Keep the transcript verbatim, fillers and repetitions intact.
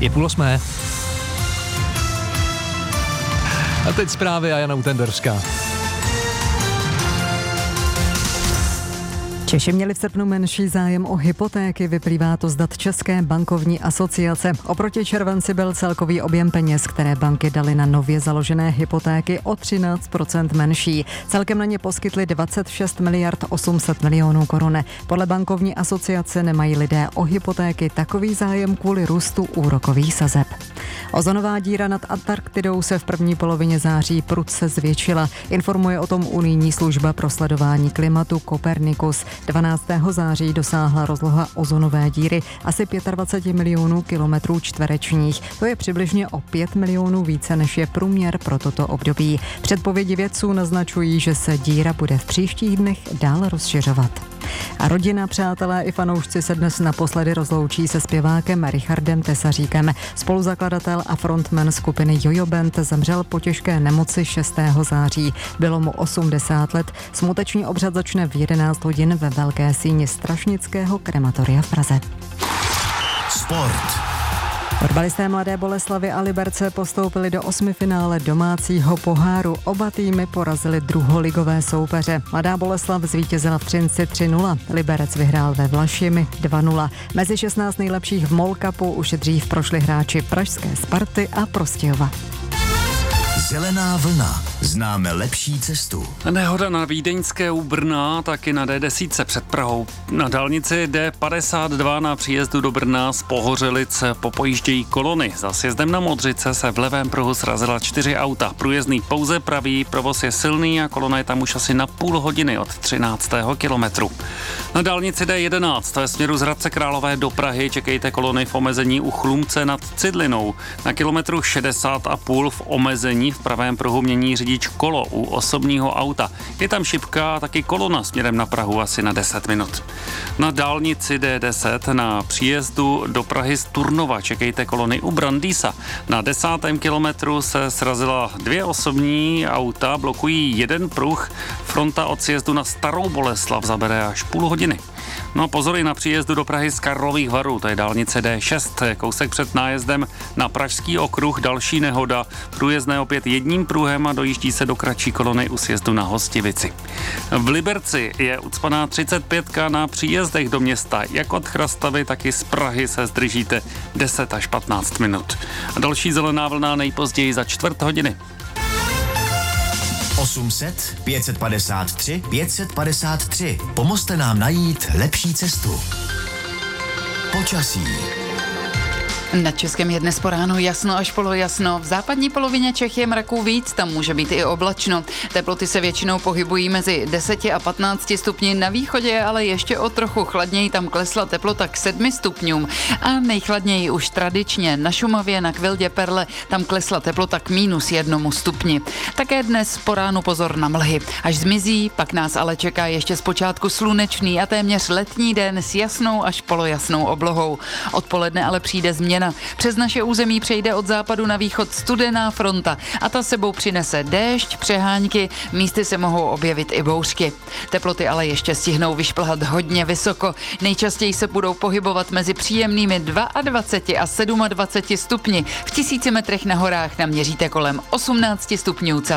Je půl osmé. A teď zprávy a Jana Utenderská. Češi měli v srpnu menší zájem o hypotéky, vyplývá to z dat České bankovní asociace. Oproti červenci byl celkový objem peněz, které banky daly na nově založené hypotéky, o třináct procent menší. Celkem na ně poskytli dvacet šest miliard osm set milionů korun. Podle bankovní asociace nemají lidé o hypotéky takový zájem kvůli růstu úrokových sazeb. Ozonová díra nad Antarktidou se v první polovině září prudce zvětšila. Informuje o tom unijní služba pro sledování klimatu Copernicus. dvanáctého září dosáhla rozloha ozonové díry asi dvacet pět milionů kilometrů čtverečních. To je přibližně o pět milionů více, než je průměr pro toto období. Předpovědi vědců naznačují, že se díra bude v příštích dnech dál rozšiřovat. A rodina, přátelé i fanoušci se dnes naposledy rozloučí se zpěvákem Richardem Tesaříkem. Spoluzakladatel a frontman skupiny Jojo Band zemřel po těžké nemoci šestého září. Bylo mu osmdesát let. Smuteční obřad začne v jedenáct hodin ve Velké síni Strašnického krematoria v Praze. Sport. Fotbalisté Mladé Boleslavi a Liberce postoupili do osmifinále domácího poháru. Oba týmy porazili druholigové soupeře. Mladá Boleslav zvítězila v Třinci tři nula. Liberec vyhrál ve Vlašimi dva nula. Mezi šestnáct nejlepších v MOL Cupu už dřív prošli hráči pražské Sparty a Prostějova. Zelená vlna. Známe lepší cestu. Nehoda na Vídeňské u Brna, taky na D deset před Prahou. Na dálnici D padesát dva na příjezdu do Brna z Pohořelic popojíždějí kolony. Za sjezdem na Modřice se v levém pruhu srazila čtyři auta. Průjezdný pouze pravý, provoz je silný a kolona je tam už asi na půl hodiny od třináctého kilometru. Na dálnici D jedenáct ve směru z Hradce Králové do Prahy čekejte kolony v omezení u Chlumce nad Cidlinou. Na kilometru šedesát a půl v omezení v pravém pruhu mění řidič kolo u osobního auta. Je tam šipka a taky kolona směrem na Prahu asi na deset minut. Na dálnici D deset na příjezdu do Prahy z Turnova čekejte kolony u Brandýsa. Na desátém kilometru se srazila dvě osobní auta, blokují jeden pruh. Fronta od sjezdu na Starou Boleslav zabere až půl hodiny. No a pozor i na příjezdu do Prahy z Karlových Varů, to je dálnice D šest, kousek před nájezdem na Pražský okruh, další nehoda, průjezdné opět jedním pruhem a dojíždí se do kratší kolony u sjezdu na Hostivici. V Liberci je ucpaná třicet pět na příjezdech do města, jak od Chrastavy, tak i z Prahy se zdržíte deset až patnáct minut. A další zelená vlna nejpozději za čtvrt hodiny. osm set, pět set padesát tři, pět set padesát tři. Pomozte nám najít lepší cestu. Počasí. Na Českém je dnes po ránu jasno až polojasno. V západní polovině Čech je mraků víc, tam může být i oblačno. Teploty se většinou pohybují mezi deseti a patnácti stupni. Na východě ale ještě o trochu chladněji, tam klesla teplota k sedmi stupňům. A nejchladněji už tradičně na Šumavě, na Kvildě Perle, tam klesla teplota k mínus jednomu stupni. Také dnes po ránu pozor na mlhy. Až zmizí, pak nás ale čeká ještě zpočátku slunečný a téměř letní den s jasnou až polojasnou oblohou. Odpoledne ale přijde změna. Přes naše území přejde od západu na východ studená fronta a ta sebou přinese déšť, přehánky, místy se mohou objevit i bouřky. Teploty ale ještě stihnou vyšplhat hodně vysoko. Nejčastěji se budou pohybovat mezi příjemnými dvaceti dva a dvaceti sedmi stupni. V tisíci metrech na horách naměříte kolem osmnácti stupňů Celsia.